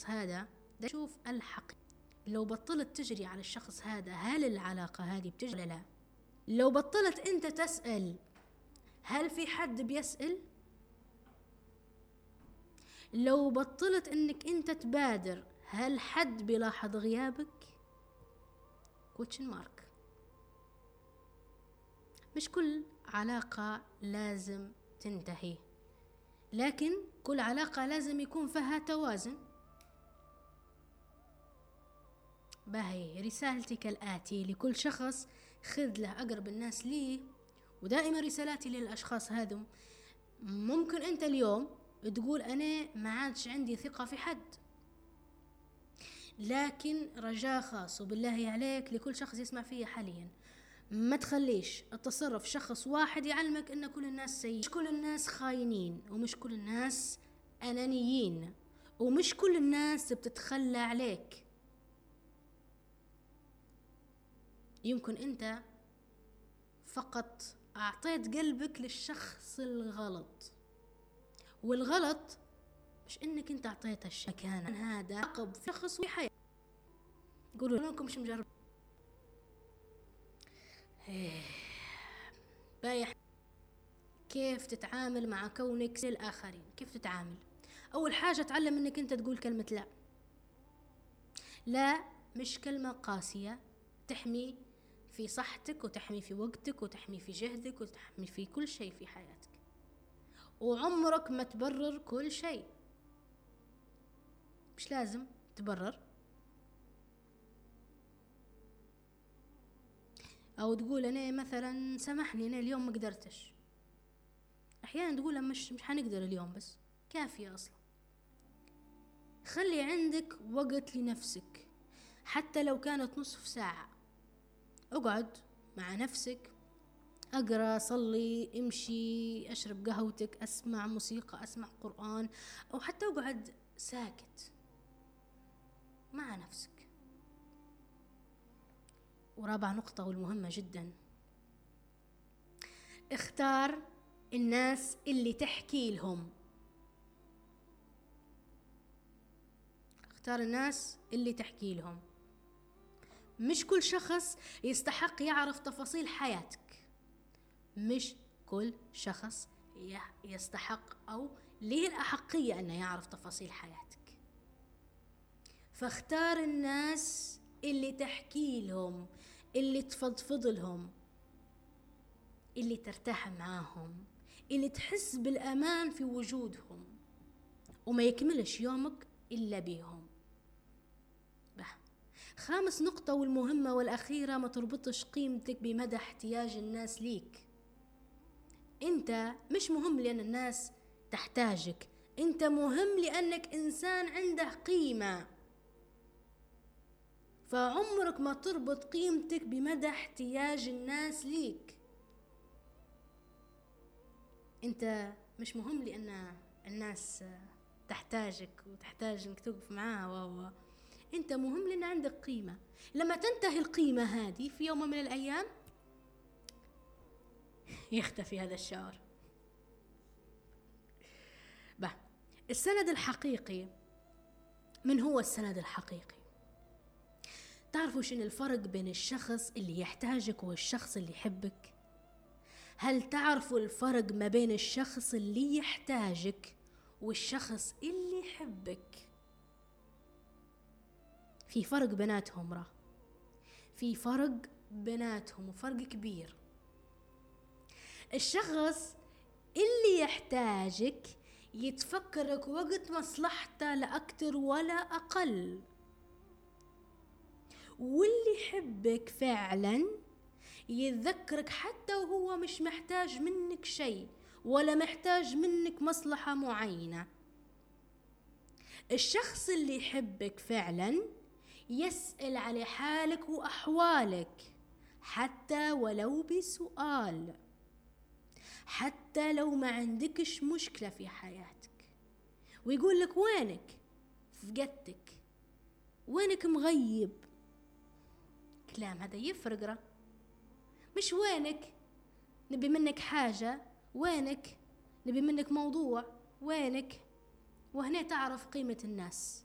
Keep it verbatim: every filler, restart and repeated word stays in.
هذا شوف الحقيقة. لو بطلت تجري على الشخص هذا، هل العلاقة هذه بتجري ولا لا؟ لو بطلت انت تسأل هل في حد بيسأل؟ لو بطلت انك انت تبادر، هل حد بيلاحظ غيابك؟ question mark. مش كل علاقة لازم تنتهي، لكن كل علاقة لازم يكون فيها توازن. باهي رسالتي كالآتي لكل شخص: خذ له أقرب الناس ليه. ودائما رسالاتي للأشخاص هذم، ممكن أنت اليوم تقول أنا ما عادش عندي ثقة في حد، لكن رجاء خاص وبالله عليك لكل شخص يسمع فيه حاليا، ما تخليش التصرف شخص واحد يعلمك ان كل الناس سيئين. مش كل الناس خاينين، ومش كل الناس انانيين، ومش كل الناس بتتخلى عليك. يمكن انت فقط اعطيت قلبك للشخص الغلط، والغلط مش انك انت اعطيته الشيء كان هذا عقب شخص في حياة. قولوا لكم مش مجرب بايح كيف تتعامل مع كونك للآخرين. كيف تتعامل؟ أول حاجة تعلم أنك أنت تقول كلمة لا. لا مش كلمة قاسية، تحمي في صحتك وتحمي في وقتك وتحمي في جهدك وتحمي في كل شيء في حياتك، وعمرك ما تبرر كل شيء. مش لازم تبرر أو تقول أنا مثلا سامحني أنا اليوم ما قدرتش. أحيانا تقول مش مش حنقدر اليوم، بس كافية أصلا. خلي عندك وقت لنفسك، حتى لو كانت نصف ساعة. اقعد مع نفسك، اقرأ، صلي، امشي، اشرب قهوتك، اسمع موسيقى، اسمع قرآن، او حتى اقعد ساكت مع نفسك. ورابع نقطة والمهمة جدا: اختار الناس اللي تحكي لهم. اختار الناس اللي تحكي لهم. مش كل شخص يستحق يعرف تفاصيل حياتك. مش كل شخص يستحق أو ليه الأحقية أنه يعرف تفاصيل حياتك. فاختار الناس اللي تحكي لهم، اللي تفضفض لهم، اللي ترتاح معاهم، اللي تحس بالأمان في وجودهم، وما يكملش يومك إلا بيهم. خامس نقطة والمهمة والأخيرة: ما تربطش قيمتك بمدى احتياج الناس ليك. انت مش مهم لأن الناس تحتاجك، انت مهم لأنك إنسان عنده قيمة. فعمرك ما تربط قيمتك بمدى احتياج الناس ليك. انت مش مهم لأن الناس تحتاجك وتحتاج انك توقف معاها، وهو انت مهم لأن عندك قيمة. لما تنتهي القيمة هذه في يوم من الأيام يختفي هذا الشعور. به السند الحقيقي. من هو السند الحقيقي؟ تعرفوا شنو الفرق بين الشخص اللي يحتاجك والشخص اللي يحبك؟ هل تعرفوا الفرق ما بين الشخص اللي يحتاجك والشخص اللي يحبك؟ في فرق بيناتهم، راه في فرق بيناتهم وفرق كبير. الشخص اللي يحتاجك يتفكرك وقت مصلحته لا أكتر ولا أقل، واللي يحبك فعلا يتذكرك حتى وهو مش محتاج منك شيء ولا محتاج منك مصلحة معينة. الشخص اللي يحبك فعلا يسأل على حالك وأحوالك حتى ولو بسؤال، حتى لو ما عندكش مشكلة في حياتك، ويقول لك وينك، فقدتك، وينك مغيب. كلام هذا يفرق، راه مش وينك نبي منك حاجة، وينك نبي منك موضوع، وينك. وهنا تعرف قيمة الناس.